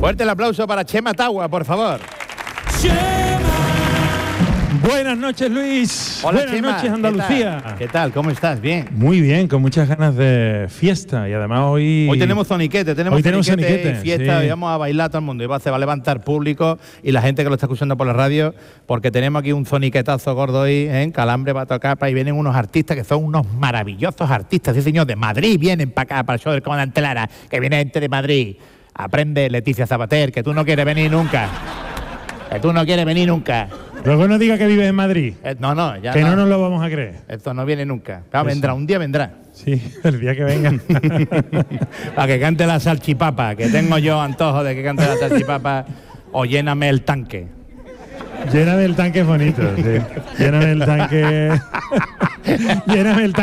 Fuerte el aplauso para Chema Tagua, por favor. Buenas noches, Luis. Hola, Buenas Chema. noches, Andalucía. ¿Qué tal? ¿Cómo estás? Bien. Muy bien, con muchas ganas de fiesta. Y además hoy tenemos zoniquete, Hoy tenemos zoniquete, fiesta, sí. y vamos a bailar todo el mundo. Se va a levantar público y la gente que lo está escuchando por la radio, porque tenemos aquí un zoniquetazo gordo hoy, en Calambre va a tocar, y vienen unos artistas que son unos maravillosos artistas, sí señor, de Madrid vienen para acá, para el show del comandante Lara, que viene gente de Madrid. Aprende, Leticia Sabater, que tú no quieres venir nunca. Que tú no quieres venir nunca. Luego no diga que vives en Madrid. No, ya que no. no nos lo vamos a creer. Esto no viene nunca. Claro, vendrá, un día vendrá. Sí, el día que venga. Para que cante la salchipapa, que tengo yo antojo de que cante la salchipapa, o lléname el tanque. Lléname el tanque bonito, sí. Lléname el tanque. Lléname el tanque.